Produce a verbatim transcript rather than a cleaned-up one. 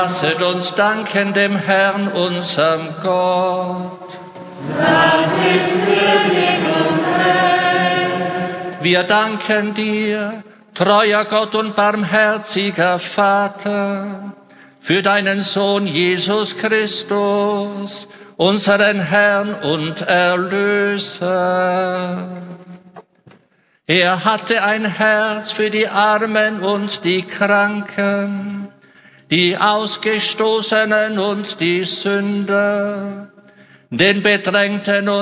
Lasset uns danken dem Herrn, unserem Gott. Das ist würdig und recht. Wir danken dir, treuer Gott und barmherziger Vater, für deinen Sohn Jesus Christus, unseren Herrn und Erlöser. Er hatte ein Herz für die Armen und die Kranken, die Ausgestoßenen und die Sünder, den Bedrängten und